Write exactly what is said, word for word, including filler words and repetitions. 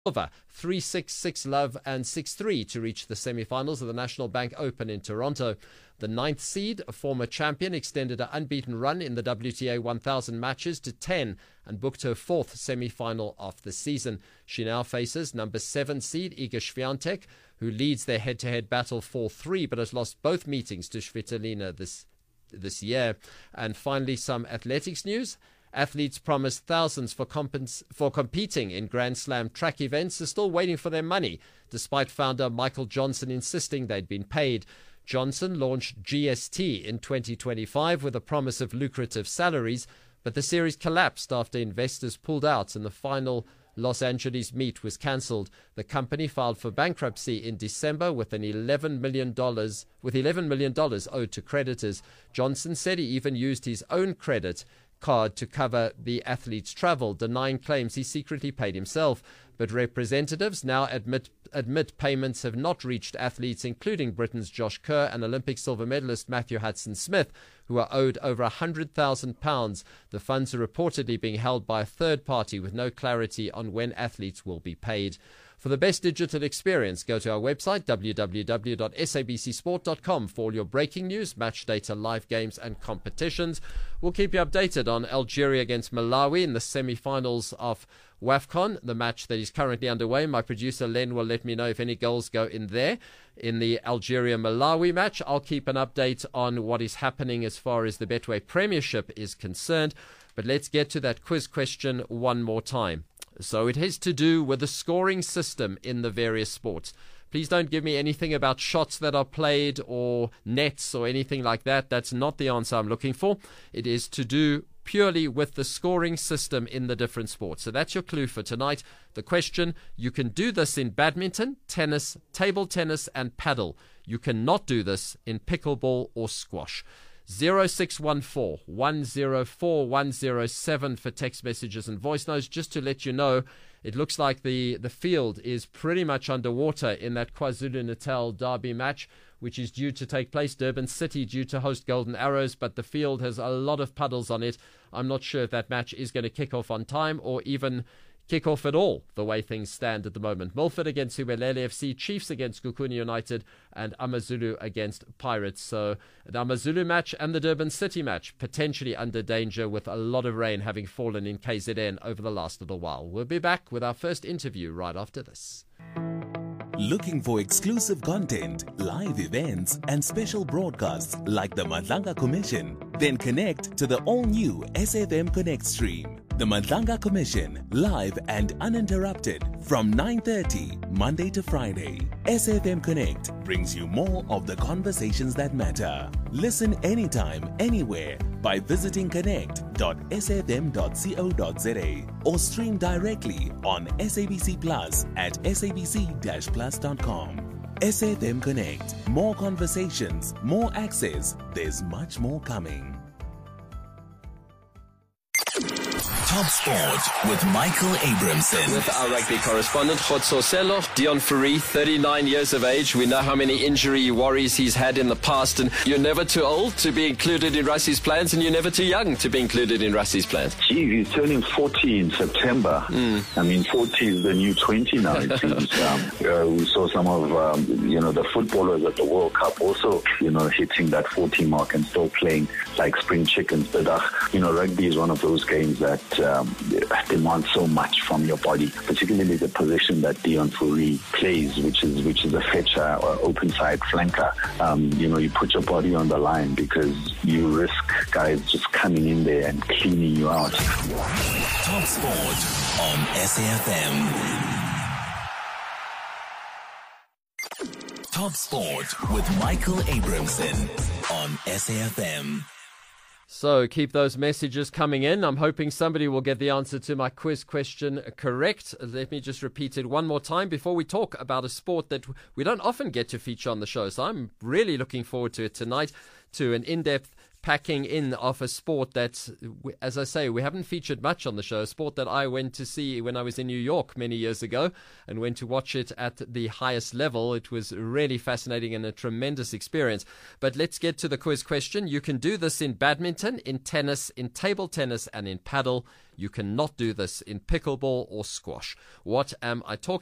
three six, six love and six three to reach the semi-finals of the National Bank Open in Toronto. The ninth seed, a former champion, extended an unbeaten run in the W T A one thousand matches to ten and booked her fourth semi-final of the season. She now faces number seven seed Iga Swiatek, who leads their head-to-head battle four three but has lost both meetings to Svitolina this, this year. And finally, some athletics news. Athletes promised thousands for, compens- for competing in Grand Slam track events are still waiting for their money, despite founder Michael Johnson insisting they'd been paid. Johnson launched G S T in twenty twenty-five with a promise of lucrative salaries, but the series collapsed after investors pulled out and the final Los Angeles meet was cancelled. The company filed for bankruptcy in December with an eleven million dollars with eleven million dollars owed to creditors. Johnson said he even used his own credit card to cover the athlete's travel, denying claims he secretly paid himself. But representatives now admit admit payments have not reached athletes, including Britain's Josh Kerr and Olympic silver medalist Matthew Hudson-Smith, who are owed over one hundred thousand pounds. The funds are reportedly being held by a third party with no clarity on when athletes will be paid. For the best digital experience, go to our website, w w w dot sabc sport dot com, for all your breaking news, match data, live games and competitions. We'll keep you updated on Algeria against Malawi in the semi-finals of WAFCON, the match that is currently underway. My producer Len will let me know if any goals go in there. In the Algeria-Malawi match, I'll keep an update on what is happening as far as the Betway Premiership is concerned. But let's get to that quiz question one more time. So it has to do with the scoring system in the various sports. Please don't give me anything about shots that are played or nets or anything like that. That's not the answer I'm looking for. It is to do purely with the scoring system in the different sports. So that's your clue for tonight. The question: you can do this in badminton, tennis, table tennis and paddle. You cannot do this in pickleball or squash. zero six one four, one zero four, one zero seven for text messages and voice notes. Just to let you know, it looks like the, the field is pretty much underwater in that KwaZulu-Natal derby match, which is due to take place. Durban City due to host Golden Arrows, but the field has a lot of puddles on it. I'm not sure if that match is going to kick off on time or even kick off at all, the way things stand at the moment. Milford against Hubelele F C, Chiefs against Gukuni United, and AmaZulu against Pirates. So the AmaZulu match and the Durban City match potentially under danger, with a lot of rain having fallen in K Z N over the last little while. We'll be back with our first interview right after this. Looking for exclusive content, live events, and special broadcasts like the Madlanga Commission? Then connect to the all-new S F M Connect stream. The Madlanga Commission, live and uninterrupted from nine thirty Monday to Friday. S F M Connect brings you more of the conversations that matter. Listen anytime, anywhere by visiting connect dot s f m dot co dot z a or stream directly on SABC Plus at sabc dash plus dot com. S F M Connect. More conversations, more access. There's much more coming. Top Sport with Michael Abramson. With our rugby correspondent, Khotso Selo, Dion Fourie, thirty-nine years of age. We know how many injury worries he's had in the past, and you're never too old to be included in Rusty's plans, and you're never too young to be included in Rusty's plans. Gee, he's turning forty in September. Mm. I mean, forty is the new twenty now, it seems. um, uh, we saw some of, um, you know, the footballers at the World Cup also, you know, hitting that forty mark and still playing like spring chickens. But, uh, you know, rugby is one of those games that Um, demand so much from your body, particularly the position that Dion Fourie plays, which is which is a fetcher or open side flanker. Um, you know, you put your body on the line because you risk guys just coming in there and cleaning you out. Top Sport on S A F M. Top Sport with Michael Abramson on S A F M. So keep those messages coming in. I'm hoping somebody will get the answer to my quiz question correct. Let me just repeat it one more time before we talk about a sport that we don't often get to feature on the show. So I'm really looking forward to it tonight, to an in-depth packing in of a sport that, as I say, we haven't featured much on the show, a sport that I went to see when I was in New York many years ago and went to watch it at the highest level. It was really fascinating and a tremendous experience. But let's get to the quiz question. You can do this in badminton, in tennis, in table tennis, and in paddle. You cannot do this in pickleball or squash. What am I talking